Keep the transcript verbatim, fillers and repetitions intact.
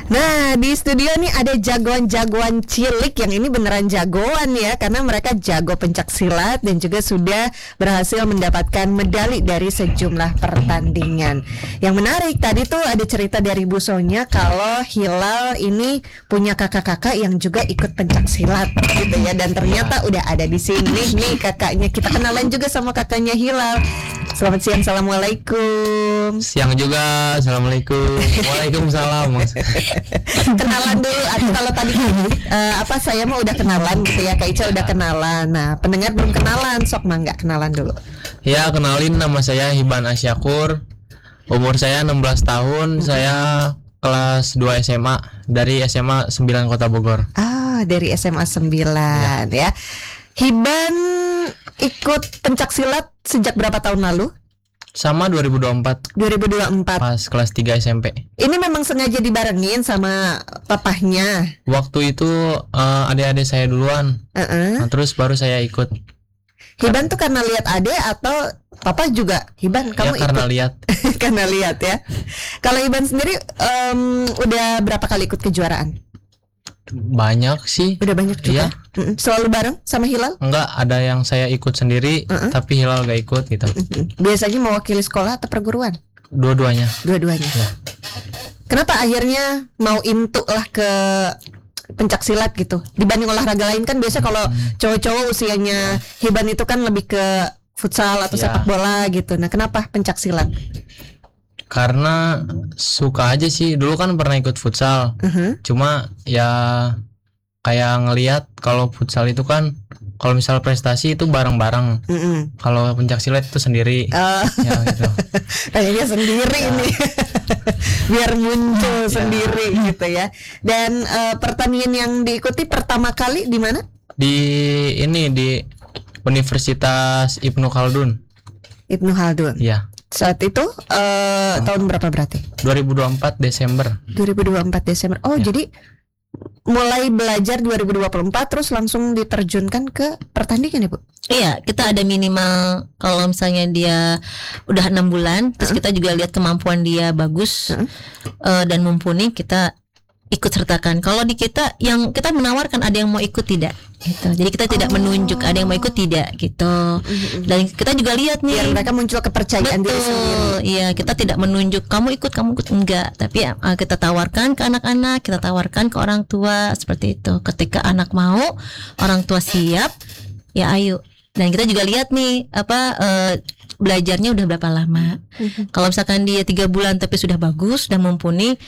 Nah, di studio nih ada jagoan-jagoan cilik yang ini beneran jagoan ya, karena mereka jago pencak silat dan juga sudah berhasil mendapatkan medali dari sejumlah pertandingan. Yang menarik tadi tuh ada cerita dari Bu Sonya kalau Hilal ini punya kakak-kakak yang juga ikut pencak silat gitu ya, dan ternyata udah ada di sini nih kakaknya. Kita kenalan juga sama kakaknya Hilal. Selamat siang, assalamualaikum. Siang juga, assalamualaikum. Waalaikumsalam. Kenalan dulu, atau kalau tadi uh, apa saya mah udah kenalan gitu ya, Kak Ica udah kenalan. Nah, pendengar belum kenalan, sok mah nggak kenalan dulu. Ya, kenalin, nama saya Hiban Asyakur. Umur saya enam belas tahun, saya kelas dua S M A dari S M A sembilan Kota Bogor. Ah, dari S M A sembilan ya. ya. Hiban ikut pencak silat sejak berapa tahun lalu? Sama dua ribu dua puluh empat. dua ribu dua puluh empat. Pas kelas tiga S M P. Ini memang sengaja dibarengin sama papahnya. Waktu itu uh, adik-adik saya duluan. Uh-uh. Nah, terus baru saya ikut. Hiban tuh karena lihat adik atau papa juga? Hiban kamu ya, karena ikut? lihat. Karena lihat ya. Kalau Hiban sendiri um, udah berapa kali ikut kejuaraan? Banyak sih. Udah banyak juga. Iya. Selalu bareng sama Hilal? Enggak, ada yang saya ikut sendiri, uh-uh. tapi Hilal gak ikut gitu. Biasanya mewakili sekolah atau perguruan? Dua-duanya. Dua-duanya. Ya. Kenapa akhirnya mau into lah ke pencak silat gitu? Dibanding olahraga lain kan biasa kalau hmm. cowok-cowok usianya Hiban itu kan lebih ke futsal atau ya. sepak bola gitu. Nah, kenapa pencak silat? Karena suka aja sih. Dulu kan pernah ikut futsal. Uh-huh. Cuma ya kayak ngelihat kalau futsal itu kan kalau misal prestasi itu bareng-bareng. Uh-uh. Kalau pencak silat itu sendiri. Uh. Ya gitu. Kayaknya sendiri ya. Ini. Biar muncul ya. Sendiri gitu ya. Dan uh, pertandingan yang diikuti pertama kali di mana? Di ini di Universitas Ibnu Khaldun. Ibnu Khaldun. Iya. Saat itu uh, tahun berapa berarti? dua ribu dua puluh empat Desember. dua ribu dua puluh empat Desember. Oh, ya. Jadi mulai belajar dua ribu dua puluh empat terus langsung diterjunkan ke pertandingan ya, Bu? Iya, kita ada minimal kalau misalnya dia udah enam bulan, terus uh-huh. kita juga lihat kemampuan dia bagus uh-huh. uh, dan mumpuni, kita ikut sertakan. Kalau di kita yang kita menawarkan ada yang mau ikut tidak gitu. Jadi kita tidak oh. menunjuk ada yang mau ikut tidak gitu. Dan kita juga lihat nih biar mereka muncul kepercayaan betul, diri sendiri. Iya, kita tidak menunjuk kamu ikut kamu ikut enggak, tapi uh, kita tawarkan ke anak-anak, kita tawarkan ke orang tua seperti itu. Ketika anak mau, orang tua siap, ya ayo. Dan kita juga lihat nih apa uh, belajarnya udah berapa lama. Mm-hmm. Kalau misalkan dia tiga bulan tapi sudah bagus, sudah mumpuni,